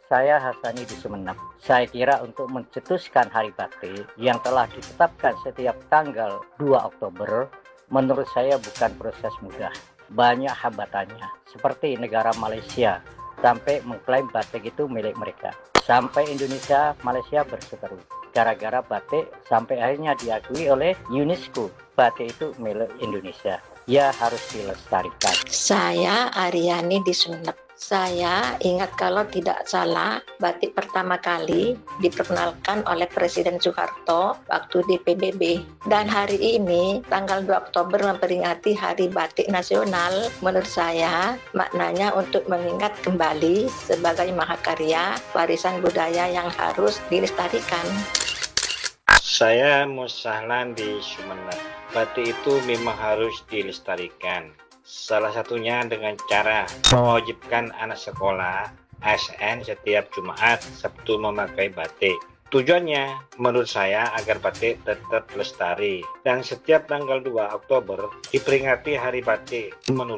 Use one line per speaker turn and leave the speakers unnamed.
Saya Hasani di Sumeneb. Saya kira untuk mencetuskan Hari Batik yang telah ditetapkan setiap tanggal 2 Oktober, menurut saya bukan proses mudah. Banyak hambatannya, seperti negara Malaysia, sampai mengklaim batik itu milik mereka. Sampai Indonesia, Malaysia berseteru. Gara-gara batik sampai akhirnya diakui oleh UNESCO. Batik itu milik Indonesia. Ya harus dilestarikan.
Saya Aryani di Sumeneb. Saya ingat kalau tidak salah, batik pertama kali diperkenalkan oleh Presiden Soeharto waktu di PBB. Dan hari ini, tanggal 2 Oktober memperingati Hari Batik Nasional. Menurut saya, maknanya untuk mengingat kembali sebagai mahakarya warisan budaya yang harus dilestarikan.
Saya Musahlan di Sumeneb. Batik itu memang harus dilestarikan. Salah satunya dengan cara mewajibkan anak sekolah ASN setiap Jumat Sabtu memakai batik. Tujuannya menurut saya agar batik tetap lestari dan setiap tanggal 2 Oktober diperingati Hari Batik. Menurut